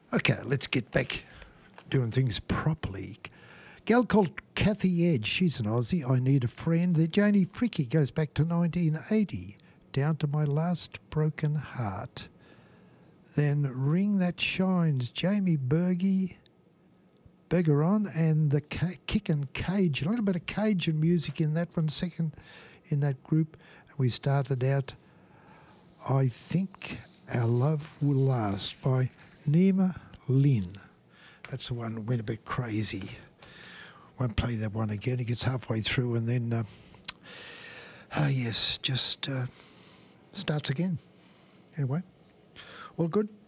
Okay, let's get back doing things properly. Gal called Kathy Edge, she's an Aussie. I need a friend. The Janie Fricky goes back to 1980. Down to my last broken heart. Then Ring That Shines, Jamie Bergie, Begaron, and the Kickin' Cage. A little bit of Cajun music in that one, second in that group. And we started out, I Think Our Love Will Last by Nima Lynn. That's the one that went a bit crazy. Won't play that one again. It gets halfway through and then, just starts again. Anyway, all good.